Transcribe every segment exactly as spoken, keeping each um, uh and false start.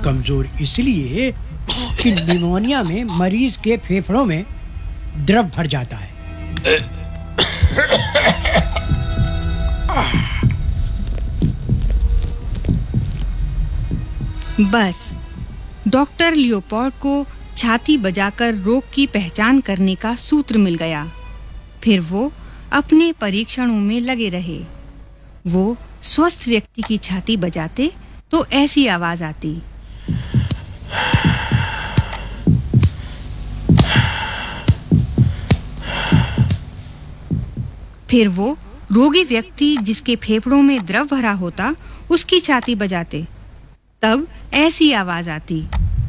कमजोर इसलिए कि निमोनिया में मरीज के फेफड़ों में द्रव भर जाता है। बस डॉक्टर लियोपोल्ड को छाती बजाकर रोग की पहचान करने का सूत्र मिल गया। फिर वो अपने परीक्षणों में लगे रहे। वो स्वस्थ व्यक्ति की छाती बजाते तो ऐसी आवाज आती। फिर वो रोगी व्यक्ति जिसके फेफड़ों में द्रव भरा होता उसकी छाती बजाते, तब ऐसी आवाज आती।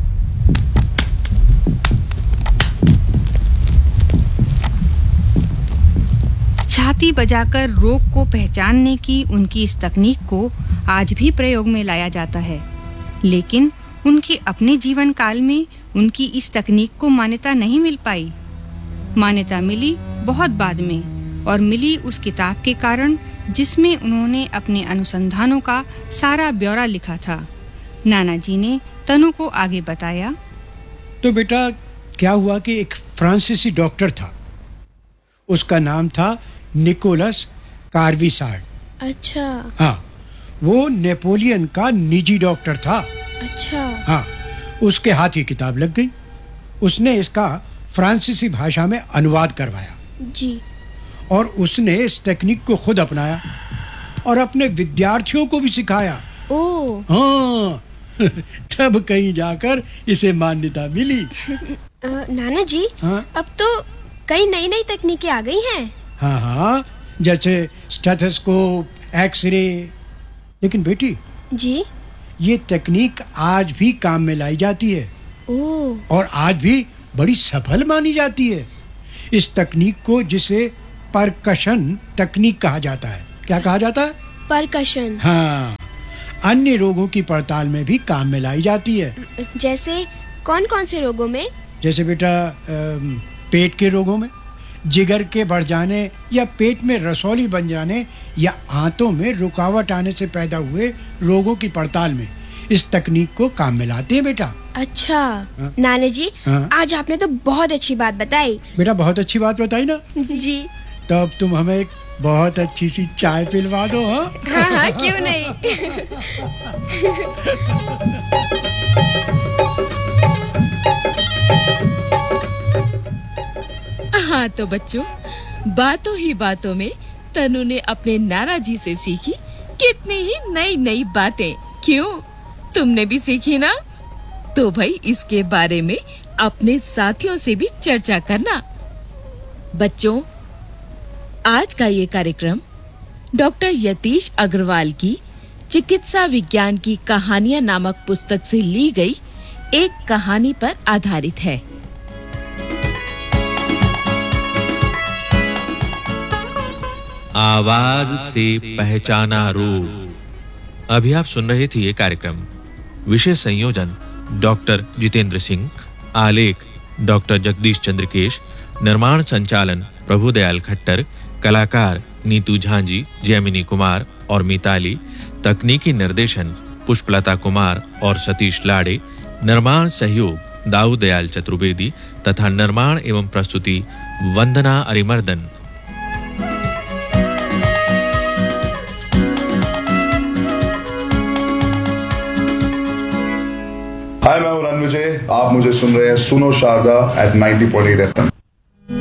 छाती बजाकर रोग को पहचानने की उनकी इस तकनीक को आज भी प्रयोग में लाया जाता है, लेकिन उनके अपने जीवन काल में उनकी इस तकनीक को मान्यता नहीं मिल पाई। मान्यता मिली बहुत बाद में, और मिली उस किताब के कारण जिसमें उन्होंने अपने अनुसंधानों का सारा ब्यौरा लिखा था। नाना जी ने तनु को आगे बताया। तो बेटा क्या हुआ कि एक फ्रांसीसी डॉक्टर था, उसका नाम था निकोलस कार्विसार्ड। अच्छा। हाँ, वो नेपोलियन का निजी डॉक्टर था। अच्छा। हाँ, उसके हाथ ये किताब लग गई। उसने इसका फ्रांसीसी भाषा में अनुवाद करवाया जी, और उसने इस टेक्निक को खुद अपनाया और अपने विद्यार्थियों को भी सिखाया। ओह। हाँ, तब कहीं जाकर इसे मान्यता मिली। आ, नाना जी, हाँ? अब तो कई नई नई तकनीकें आ गई हैं। हाँ हाँ, जैसे स्टेथोस्कोप, एक्सरे। लेकिन बेटी जी, ये तकनीक आज भी काम में लाई जाती है। ओह। और आज भी बड़ी सफल मानी जाती है। इस तकनीक को जिसे परकशन तकनीक कहा जाता है। क्या कहा जाता है? परकशन। हाँ, अन्य रोगों की पड़ताल में भी काम में लाई जाती है। जैसे कौन कौन से रोगों में? जैसे बेटा पेट के रोगों में, जिगर के बढ़ जाने या पेट में रसौली बन जाने या आंतों में रुकावट आने से पैदा हुए रोगों की पड़ताल में इस तकनीक को काम में लाते हैं बेटा। अच्छा। हाँ? नाना जी, हाँ? आज आपने तो बहुत अच्छी बात बताई। बेटा बहुत अच्छी बात बताई ना? जी। तब तुम हमें एक बहुत अच्छी सी चाय पिलवा दो। हाँ हाँ, हाँ, क्यों नहीं। हाँ तो बच्चों, बातों ही बातों में तनु ने अपने नाना जी से सीखी कितनी ही नई नई बातें। क्यों, तुमने भी सीखी ना? तो भाई इसके बारे में अपने साथियों से भी चर्चा करना। बच्चों, आज का ये कार्यक्रम डॉक्टर यतीश अग्रवाल की चिकित्सा विज्ञान की कहानियां नामक पुस्तक से ली गई एक कहानी पर आधारित है। आवाज से पहचाना रोग। अभी आप सुन रहे थे ये कार्यक्रम। विषय संयोजन डॉक्टर जितेंद्र सिंह, आलेख डॉक्टर जगदीश चंद्रकेश, निर्माण संचालन प्रभुदयाल खट्टर, कलाकार नीतू झांजी, जैमिनी कुमार और मिताली, तकनीकी निर्देशन पुष्पलता कुमार और सतीश लाड़े, निर्माण सहयोग दाऊद दयाल चतुर्वेदी तथा निर्माण एवं प्रस्तुति वंदना अरिमर्दन। हाय, मैं हूं रणविजय। आप मुझे सुन रहे हैं सुनो Sharda eight ninety point eight F M.